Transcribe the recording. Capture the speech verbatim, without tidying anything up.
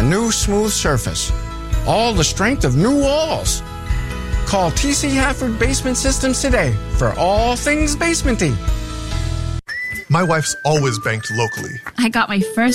new smooth surface. All the strength of new walls. Call T C Hafford Basement Systems today for all things basementy. My wife's always banked locally. I got my first